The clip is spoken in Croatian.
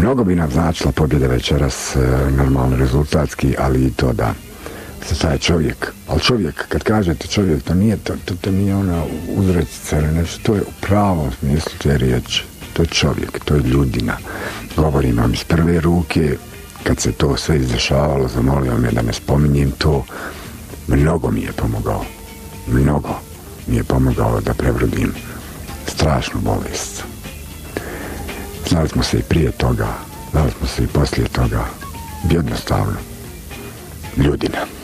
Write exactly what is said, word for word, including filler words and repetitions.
Mnogo bi nam značila pobjeda večeras, normalno rezultatski, ali i to da se taj čovjek, ali čovjek, kad kažete čovjek, to nije, to, to, to nije ona uzrečica ili nešto, to je u pravom smislu te riječi, to je čovjek, to je ljudina. Govorim vam iz prve ruke, kad se to sve izdešavalo, zamolio me da ne spominjem to, mnogo mi je pomogao, mnogo mi je pomogao da prebrodim strašnu bolest. Znali smo se i prije toga, znali smo se i poslije toga, jednostavno, ljudina.